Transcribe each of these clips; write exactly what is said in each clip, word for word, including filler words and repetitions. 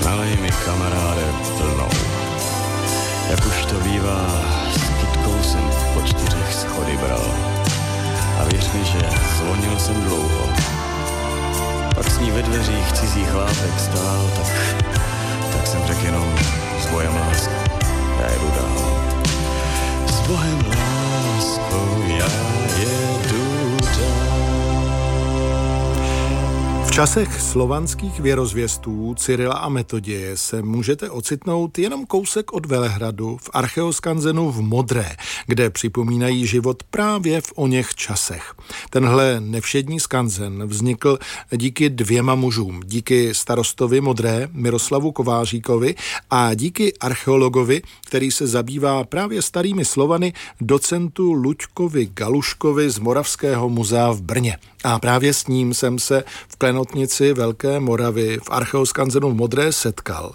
Nalej mi, kamaráde, plnou. Jak už to bývá, s kytkou jsem po čtyřech schody bral. A věř mi, že zvonil jsem dlouho. Pak s ní ve dveřích cizí chlápek stál, tak, tak jsem řekl jenom s bojem lásky, já jedu dál. S bohem láskou já jedu dál. V časech slovanských věrozvěstů Cyrila a Metoděje se můžete ocitnout jenom kousek od Velehradu v archeoskanzenu v Modré, kde připomínají život právě v oněch časech. Tenhle nevšední skanzen vznikl díky dvěma mužům, díky starostovi Modré Miroslavu Kováříkovi a díky archeologovi, který se zabývá právě starými Slovany, docentu Luďkovi Galuškovi z Moravského muzea v Brně. A právě s ním jsem se v klenotnici Velké Moravy v archeoskanzenu v Modré setkal.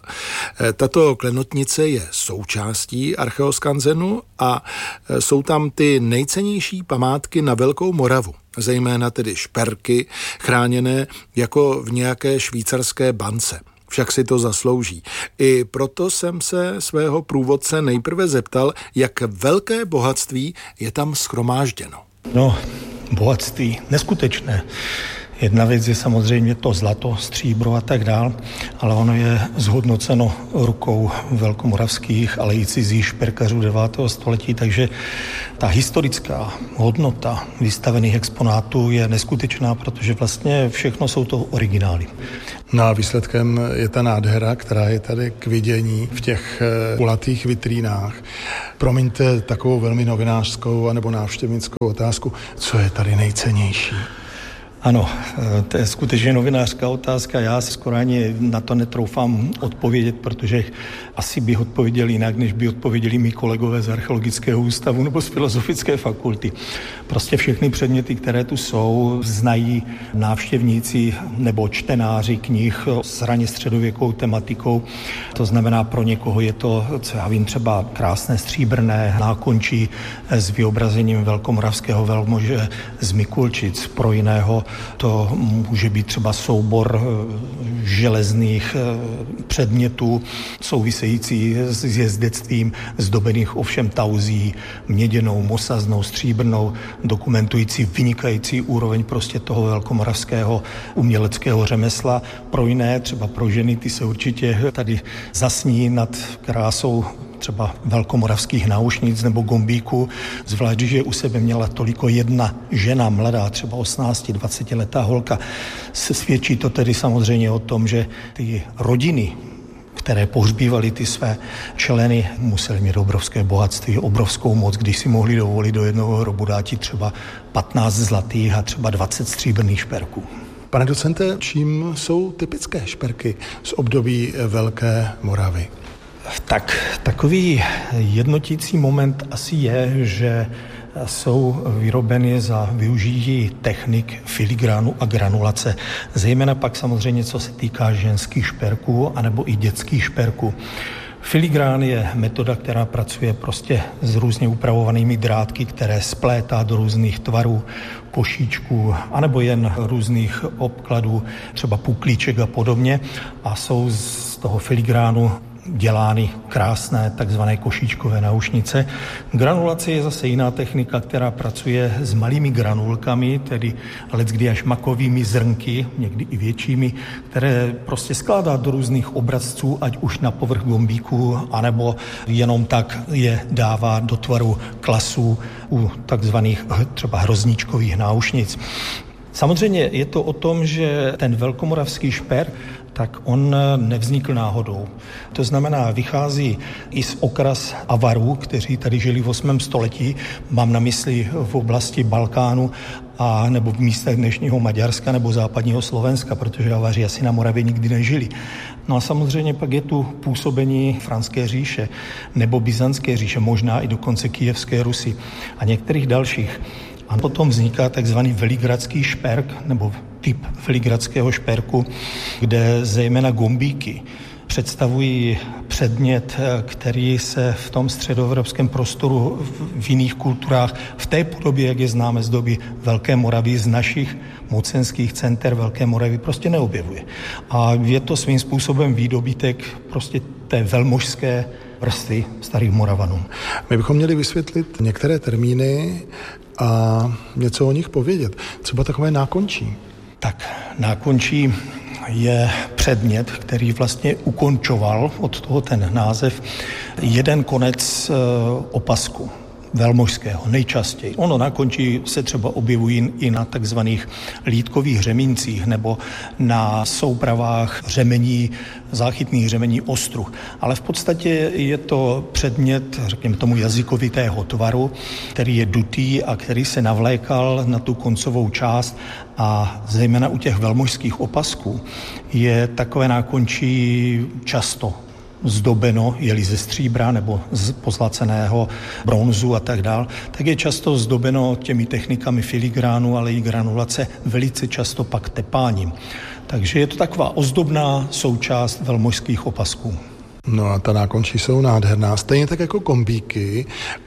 Tato klenotnice je součástí archeoskanzenu a jsou tam ty nejcennější památky na Velkou Moravu, zejména tedy šperky, chráněné jako v nějaké švýcarské bance. Však si to zaslouží. I proto jsem se svého průvodce nejprve zeptal, jak velké bohatství je tam shromážděno. No, bohatství neskutečné. Jedna věc je samozřejmě to zlato, stříbro a tak dál, ale ono je zhodnoceno rukou velkomoravských, ale i cizích šperkařů devátého století, takže ta historická hodnota vystavených exponátů je neskutečná, protože vlastně všechno jsou to originály. No a výsledkem je ta nádhera, která je tady k vidění v těch kulatých vitrínách. Promiňte takovou velmi novinářskou anebo návštěvnickou otázku, co je tady nejcennější? Ano, to je skutečně novinářská otázka. Já si skoro ani na to netroufám odpovědět, protože asi bych odpověděl jinak, než by odpověděli mý kolegové z Archeologického ústavu nebo z Filozofické fakulty. Prostě všechny předměty, které tu jsou, znají návštěvníci nebo čtenáři knih s raně středověkou tematikou. To znamená, pro někoho je to, co já vím, třeba krásné stříbrné nákončí s vyobrazením velkomoravského velmože z Mikulčic. Pro jiného to může být třeba soubor železných předmětů související s jezdectvím, zdobených ovšem tauzí, měděnou, mosaznou, stříbrnou, dokumentující vynikající úroveň prostě toho velkomoravského uměleckého řemesla. Pro jiné, třeba pro ženy, ty se určitě tady zasní nad krásou třeba velkomoravských náušnic nebo gombíků, zvlášť, že u sebe měla toliko jedna žena, mladá, třeba osmnáct dvacet letá holka. Se svědčí to tedy samozřejmě o tom, že ty rodiny, které pohřbívaly ty své členy, museli mít obrovské bohatství, obrovskou moc, když si mohli dovolit do jednoho hrobu dát třeba patnáct zlatých a třeba dvacet stříbrných šperků. Pane docente, čím jsou typické šperky z období Velké Moravy? Tak takový jednotící moment asi je, že jsou vyrobeny za využití technik filigránu a granulace. Zejména pak samozřejmě, co se týká ženských šperků anebo i dětských šperků. Filigrán je metoda, která pracuje prostě s různě upravovanými drátky, které splétá do různých tvarů, košíčků, anebo jen různých obkladů, třeba puklíček a podobně. A jsou z toho filigránu dělány krásné takzvané košíčkové náušnice. Granulace je zase jiná technika, která pracuje s malými granulkami, tedy leckdy až makovými zrnky, někdy i většími, které prostě skládá do různých obrazců, ať už na povrch gombíků, anebo jenom tak je dává do tvaru klasů u takzvaných třeba hrozníčkových náušnic. Samozřejmě je to o tom, že ten velkomoravský šperk, tak on nevznikl náhodou. To znamená, vychází i z okras Avarů, kteří tady žili v osmém století, mám na mysli v oblasti Balkánu a nebo v místech dnešního Maďarska nebo západního Slovenska, protože Avaři asi na Moravě nikdy nežili. No a samozřejmě pak je tu působení Franské říše nebo Byzantské říše, možná i dokonce Kyjevské Rusy a některých dalších. A potom vzniká takzvaný veligradský šperk, nebo typ veligradského šperku, kde zejména gombíky představují předmět, který se v tom středoevropském prostoru v jiných kulturách v té podobě, jak je známe z doby Velké Moravy, z našich mocenských center Velké Moravy, prostě neobjevuje. A je to svým způsobem výdobytek prostě té velmožské vrstvy starých Moravanů. My bychom měli vysvětlit některé termíny a něco o nich povědět. Třeba takové nákončí. Tak nákončí je předmět, který vlastně ukončoval od toho ten název jeden konec opasku velmožského, nejčastěji. Ono na konči se třeba objevují i na takzvaných lýtkových řemíncích nebo na soupravách řemení, záchytných řemení ostruh. Ale v podstatě je to předmět, řekněme tomu, jazykovitého tvaru, který je dutý a který se navlékal na tu koncovou část a zejména u těch velmožských opasků je takové nákončí často zdobeno, je-li ze stříbra nebo z pozlaceného bronzu a tak dál, tak je často zdobeno těmi technikami filigránu, ale i granulace, velice často pak tepáním. Takže je to taková ozdobná součást velmožských opasků. No a ta nákončí jsou nádherná, stejně tak jako gombíky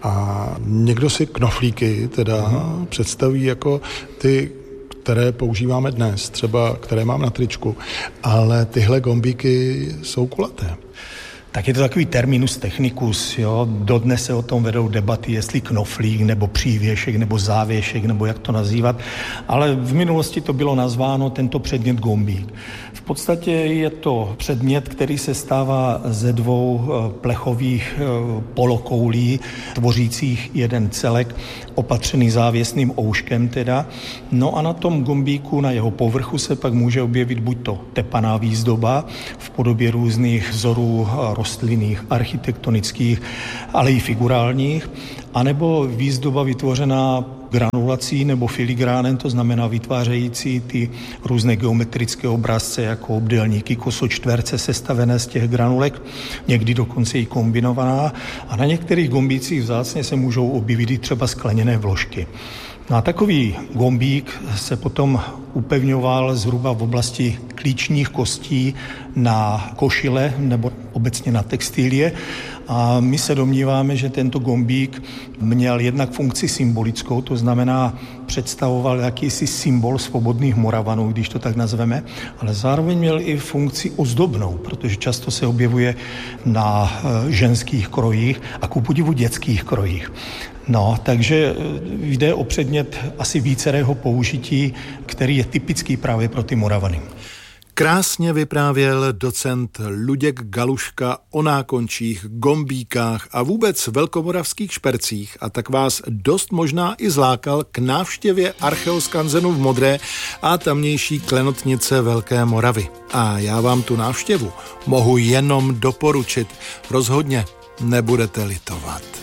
a někdo si knoflíky teda hmm. představí jako ty, které používáme dnes, třeba které mám na tričku, ale tyhle gombíky jsou kulaté. Tak je to takový terminus technicus, jo. Dodnes se o tom vedou debaty, jestli knoflík, nebo přívěšek, nebo závěšek, nebo jak to nazývat, ale v minulosti to bylo nazváno tento předmět gombík. V podstatě je to předmět, který se stává ze dvou plechových polokoulí, tvořících jeden celek, opatřený závěsným ouškem teda. No a na tom gombíku, na jeho povrchu se pak může objevit buď to tepaná výzdoba v podobě různých vzorů rostlinných, architektonických, ale i figurálních, anebo výzdoba vytvořená granulací nebo filigránem, to znamená vytvářející ty různé geometrické obrazce jako obdélníky, kosočtverce sestavené z těch granulek, někdy dokonce i kombinovaná, a na některých gombících vzácně se můžou objevit i třeba skleněné vložky. No a takový gombík se potom upevňoval zhruba v oblasti klíčních kostí na košile nebo obecně na textilie. A my se domníváme, že tento gombík měl jednak funkci symbolickou, to znamená představoval jakýsi symbol svobodných Moravanů, když to tak nazveme, ale zároveň měl i funkci ozdobnou, protože často se objevuje na ženských krojích a ku podivu dětských krojích. No, takže jde o předmět asi vícerého použití, který je typický právě pro ty Moravany. Krásně vyprávěl docent Luděk Galuška o nákončích, gombíkách a vůbec velkomoravských špercích, a tak vás dost možná i zlákal k návštěvě Archeoskanzenu v Modré a tamnější klenotnice Velké Moravy. A já vám tu návštěvu mohu jenom doporučit. Rozhodně nebudete litovat.